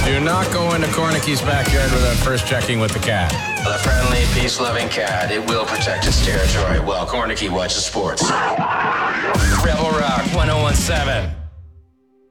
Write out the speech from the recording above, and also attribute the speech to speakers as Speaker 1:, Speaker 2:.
Speaker 1: Do not go into Cornicky's backyard without first checking with the cat.
Speaker 2: A friendly, peace-loving cat. It will protect its territory while Cornicky watches sports. Rebel Rock 1017.